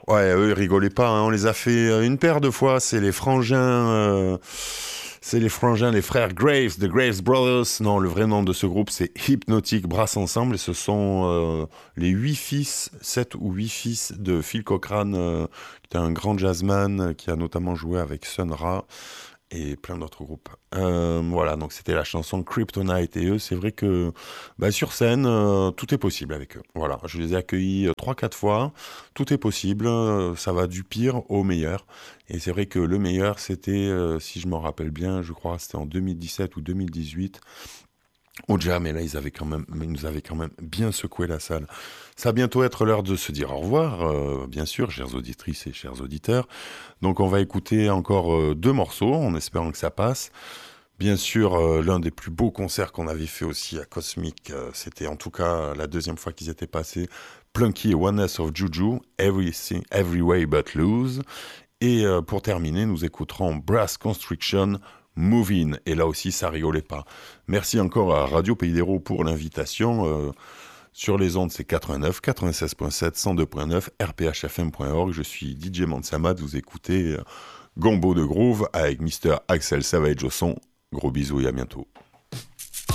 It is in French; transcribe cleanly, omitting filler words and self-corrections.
Ouais, eux, ils rigolaient pas, hein. On les a fait une paire de fois. C'est les frangins, les frères Graves, The Graves Brothers. Non, le vrai nom de ce groupe, c'est Hypnotic Brass Ensemble. Et ce sont les 8 fils, 7 ou 8 fils de Phil Cochrane, qui était un grand jazzman qui a notamment joué avec Sun Ra et plein d'autres groupes. Voilà, donc c'était la chanson Kryptonite. Et eux, c'est vrai que sur scène, tout est possible avec eux. Voilà, je les ai accueillis 3-4 fois. Tout est possible, ça va du pire au meilleur. Et c'est vrai que le meilleur, c'était, si je me rappelle bien, je crois, c'était en 2017 ou 2018. Au jam, et là, ils nous avaient quand même bien secoué la salle. Ça va bientôt être l'heure de se dire au revoir, bien sûr, chères auditrices et chers auditeurs. Donc, on va écouter encore 2 morceaux, en espérant que ça passe. Bien sûr, l'un des plus beaux concerts qu'on avait fait aussi à Cosmic, c'était en tout cas la deuxième fois qu'ils étaient passés. Plunky et Oneness of Juju, Every Way But Lose. Et pour terminer, nous écouterons Brass Constriction, Move In. Et là aussi, ça rigolait pas. Merci encore à Radio Pays d'Hérault pour l'invitation. Sur les ondes, c'est 89, 96.7, 102.9, rphfm.org. Je suis DJ Mansamad. Vous écoutez Gombo de Groove avec Mr. Axel Savage au son. Gros bisous et à bientôt.